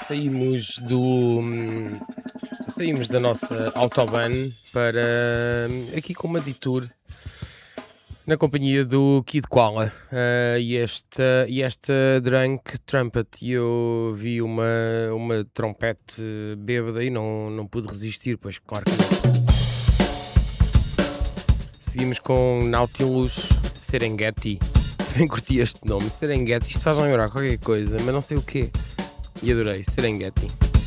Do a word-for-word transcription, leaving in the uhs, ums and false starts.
saímos do. Saímos da nossa autoban para hum, aqui com uma detour na companhia do Kid Koala ah, e esta, e esta Drunk Trumpet. E eu vi uma, uma trompete bêbada e não, não pude resistir, pois claro que não. Seguimos com Nautilus Serengeti. Também curti este nome, Serengeti. Isto faz-me lembrar qualquer coisa, mas não sei o quê. E adorei, Serengeti.